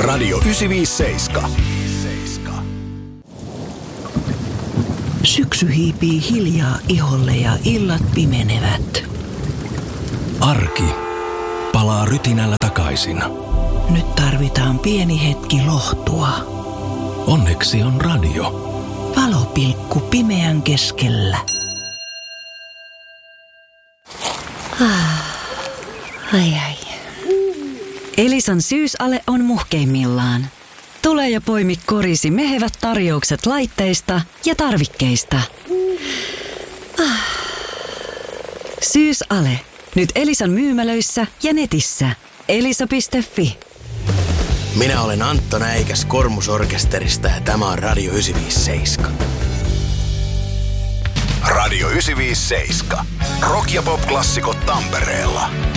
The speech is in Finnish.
Radio 957. Syksy hiipii hiljaa iholle ja illat pimenevät. Arki palaa rytinällä takaisin. Nyt tarvitaan pieni hetki lohtua. Onneksi on radio. Valopilkku pimeän keskellä. Ai. Elisan syysale on muhkeimmillaan. Tule ja poimi korisi mehevät tarjoukset laitteista ja tarvikkeista. Syysale. Nyt Elisan myymälöissä ja netissä. Elisa.fi. Minä olen Antto Näikäs Kormusorkesterista ja tämä on Radio 957. Radio 957. Rock- ja pop-klassikot Tampereella.